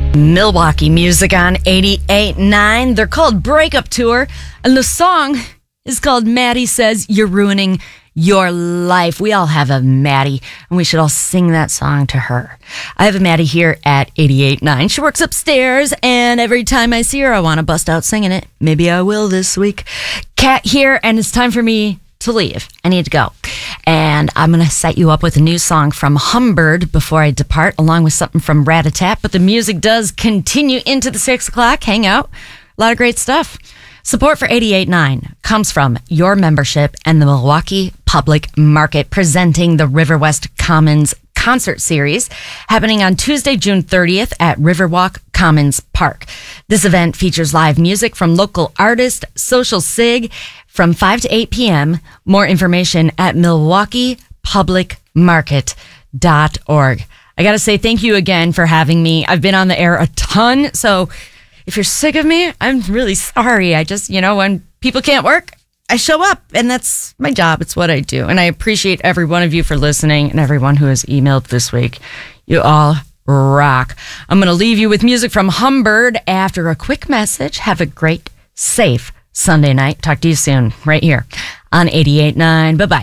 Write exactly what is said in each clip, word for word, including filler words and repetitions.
Milwaukee music on eighty-eight point nine. They're called Breakup Tour, and the song is called Maddie Says You're Ruining Your Life. We all have a Maddie, and we should all sing that song to her. I have a Maddie here at eighty-eight point nine. She works upstairs, and every time I see her, I want to bust out singing it. Maybe I will this week. Kat here, and it's time for me to leave. I need to go. And I'm going to set you up with a new song from Humbird before I depart, along with something from Rat-a-Tat. But the music does continue into the six o'clock hangout. A lot of great stuff. Support for eighty-eight point nine comes from your membership and the Milwaukee Public Market, presenting the River West Commons concert series happening on Tuesday, June thirtieth at Riverwalk Commons Park. This event features live music from local artists, Social Sig, from five to eight p.m. More information at milwaukee public market dot org. I got to say thank you again for having me. I've been on the air a ton, so if you're sick of me, I'm really sorry. I just, you know, when people can't work, I show up, and that's my job. It's what I do. And I appreciate every one of you for listening and everyone who has emailed this week. You all rock. I'm going to leave you with music from Humbird after a quick message. Have a great, safe Sunday night. Talk to you soon, right here on eighty-eight point nine. Bye-bye.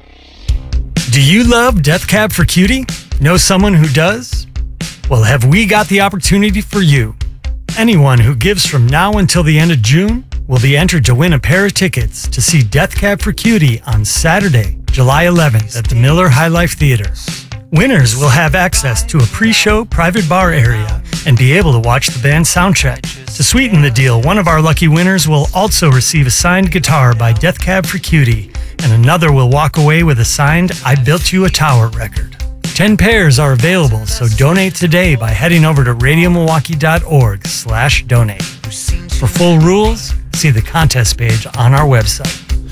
Do you love Death Cab for Cutie? Know someone who does? Well, have we got the opportunity for you? Anyone who gives from now until the end of June will be entered to win a pair of tickets to see Death Cab for Cutie on Saturday, July eleventh at the Miller High Life Theater. Winners will have access to a pre-show private bar area and be able to watch the band soundcheck. To sweeten the deal, one of our lucky winners will also receive a signed guitar by Death Cab for Cutie, and another will walk away with a signed I Built You a Tower record. Ten pairs are available, so donate today by heading over to radio milwaukee dot org slash donate. For full rules, see the contest page on our website.